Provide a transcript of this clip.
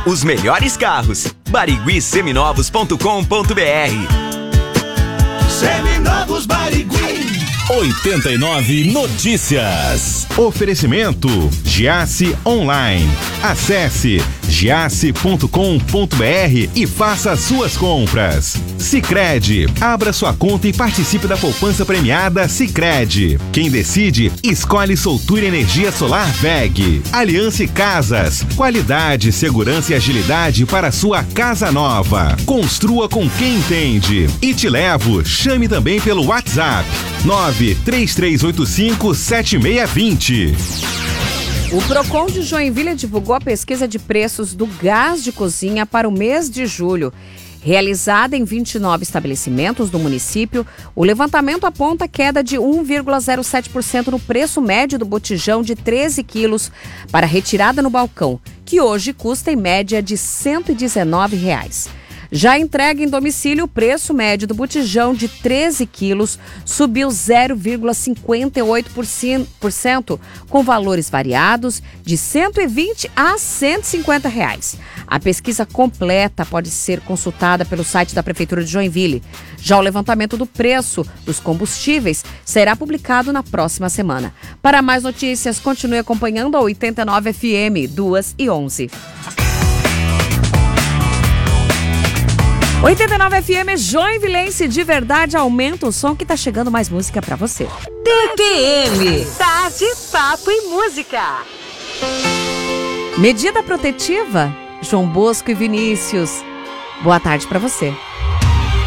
Os melhores carros. bariguiseminovos.com.br. Seminovos Barigui. 89 Notícias. Oferecimento Giasse Online. Acesse giasse.com.br e faça suas compras. Sicredi, abra sua conta e participe da poupança premiada Sicredi. Quem decide, escolhe Soltura Energia Solar WEG. Aliança Casas, qualidade, segurança e agilidade para sua casa nova. Construa com quem entende. E Te Levo, chame também pelo WhatsApp 933857620. O Procon de Joinville divulgou a pesquisa de preços do gás de cozinha para o mês de julho. Realizada em 29 estabelecimentos do município, o levantamento aponta queda de 1,07% no preço médio do botijão de 13 quilos para retirada no balcão, que hoje custa em média de R$ 119. Já entregue em domicílio, o preço médio do botijão de 13 quilos subiu 0,58%, com valores variados de R$ 120 a R$ 150. A pesquisa completa pode ser consultada pelo site da Prefeitura de Joinville. Já o levantamento do preço dos combustíveis será publicado na próxima semana. Para mais notícias, continue acompanhando a 89 FM, 2h11. 89 FM Joinvilense de verdade, aumenta o som que tá chegando mais música pra você. TPM, Tarde, Papo e Música. Medida protetiva, João Bosco e Vinícius. Boa tarde pra você.